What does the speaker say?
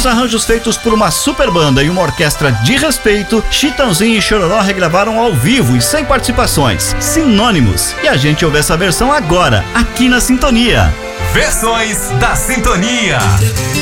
os arranjos feitos por uma super banda e uma orquestra de respeito, Chitãozinho e Chororó regravaram ao vivo e sem participações, Sinônimos. E a gente ouve essa versão agora, aqui na Sintonia. Versões da Sintonia.